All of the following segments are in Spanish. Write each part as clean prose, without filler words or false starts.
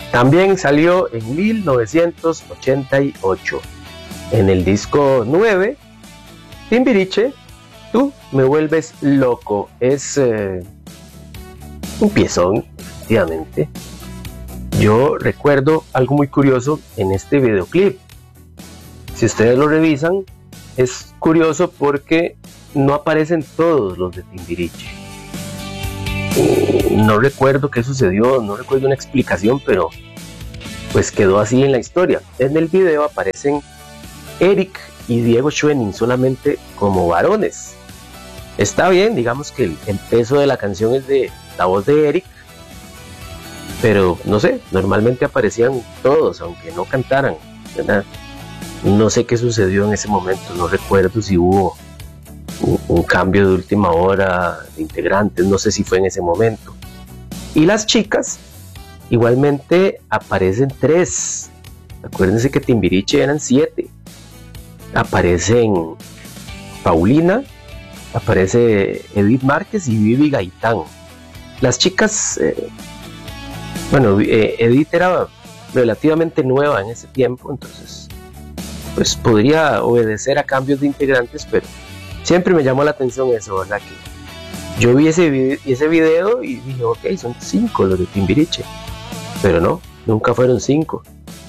También salió en 1988 en el disco 9, Timbiriche, Tú me vuelves loco. Es un piezón, efectivamente. Yo recuerdo algo muy curioso en este videoclip. Si ustedes lo revisan, es curioso porque no aparecen todos los de Timbiriche. No recuerdo qué sucedió, no recuerdo una explicación, pero pues quedó así en la historia. En el video aparecen Eric y Diego Schwenning solamente como varones. Está bien, digamos que el peso de la canción es de la voz de Eric, pero no sé, normalmente aparecían todos, aunque no cantaran, ¿verdad? No sé qué sucedió en ese momento, no recuerdo si hubo un cambio de última hora de integrantes, no sé si fue en ese momento. Y las chicas, igualmente aparecen 3. Acuérdense que Timbiriche eran 7. Aparecen Paulina, aparece Edith Márquez y Vivi Gaitán. Las chicas, Edith era relativamente nueva en ese tiempo, entonces pues podría obedecer a cambios de integrantes, pero siempre me llamó la atención eso, ¿verdad? Que yo vi ese video y dije, ok, son 5 los de Timbiriche, pero no, nunca fueron 5.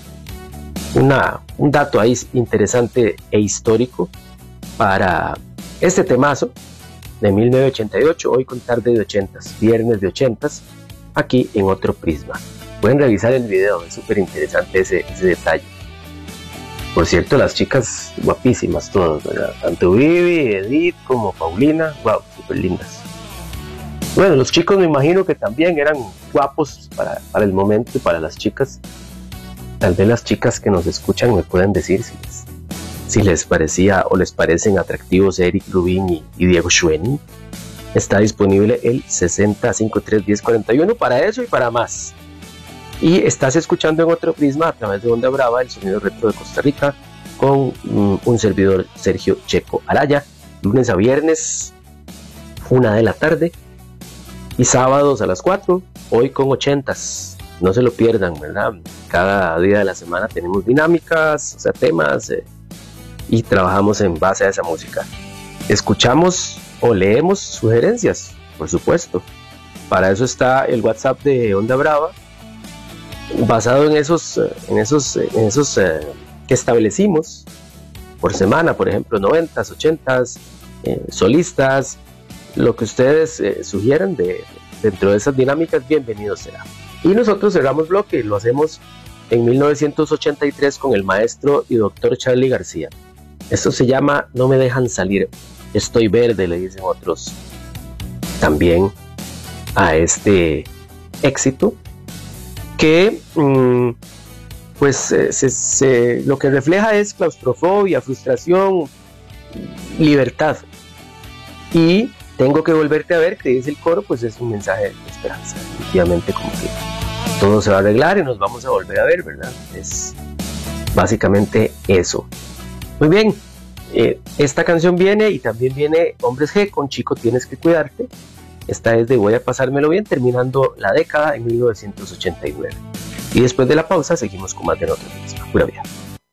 Un dato ahí interesante e histórico para este temazo de 1988, hoy con tarde de 80s, viernes de 80s, aquí en Otro Prisma. Pueden revisar el video, es súper interesante ese detalle. Por cierto, las chicas guapísimas todas, ¿verdad? Tanto Vivi, Edith como Paulina, wow, súper lindas. Bueno, los chicos me imagino que también eran guapos para el momento y para las chicas. Tal vez las chicas que nos escuchan me pueden decir si les parecía o les parecen atractivos Eric Rubin y Diego Schwenning. Está disponible el 60531041 para eso y para más. Y estás escuchando en Otro Prisma a través de Onda Brava, el sonido retro de Costa Rica, con un servidor, Sergio Checo Araya, lunes a viernes 1 de la tarde y sábados a las 4, hoy con 80s. No se lo pierdan, ¿verdad? Cada día de la semana tenemos dinámicas, o sea, temas, y trabajamos en base a esa música. Escuchamos o leemos sugerencias, por supuesto. Para eso está el WhatsApp de Onda Brava, basado en esos que establecimos por semana, por ejemplo, 90s, 80s, solistas, lo que ustedes sugieran dentro de esas dinámicas, bienvenido será. Y nosotros cerramos bloque, lo hacemos en 1983 con el maestro y doctor Charly García. Esto se llama No me dejan salir, estoy verde, le dicen otros también a este éxito, que lo que refleja es claustrofobia, frustración, libertad. Y tengo que volverte a ver, que dice el coro, pues es un mensaje de esperanza. Efectivamente, como que todo se va a arreglar y nos vamos a volver a ver, ¿verdad? Es básicamente eso. Muy bien, esta canción viene y también viene Hombres G con Chico Tienes que Cuidarte. Esta es de Voy a pasármelo bien, terminando la década en 1989. Y después de la pausa seguimos con más de Otro Prisma. Pura vida.